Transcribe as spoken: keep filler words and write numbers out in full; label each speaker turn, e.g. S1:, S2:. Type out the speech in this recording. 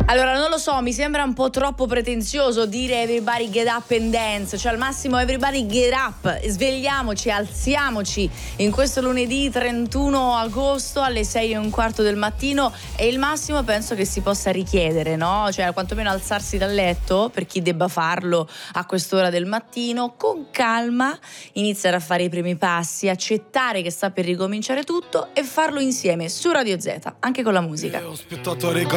S1: Allora, non lo so, mi sembra un po' troppo pretenzioso dire everybody get up and dance, cioè al massimo everybody get up, svegliamoci, alziamoci in questo lunedì trentuno agosto alle sei e un quarto del mattino, e il massimo penso che si possa richiedere, no? Cioè quantomeno alzarsi dal letto, per chi debba farlo a quest'ora del mattino, con calma, iniziare a fare i primi passi, accettare che sta per ricominciare tutto e farlo insieme su Radio Z, anche con la musica.
S2: Io ho aspettato a